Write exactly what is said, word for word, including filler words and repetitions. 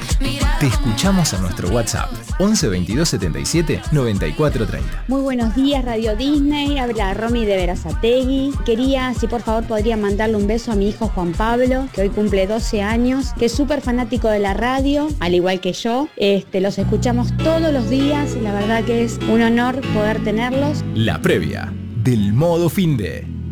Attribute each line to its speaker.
Speaker 1: Te escuchamos en nuestro WhatsApp once veintidós setenta y siete noventa y cuatro treinta.
Speaker 2: Muy buenos días, Radio Disney. Habla Romy de Berazategui. Quería, si por favor podría mandarle un beso a mi hijo Juan Pablo, que hoy cumple doce años, que es súper fanático de la radio, al igual que yo. Este, los escuchamos todos los días. La verdad que es un honor poder tenerlos.
Speaker 1: La previa del Modo Finde.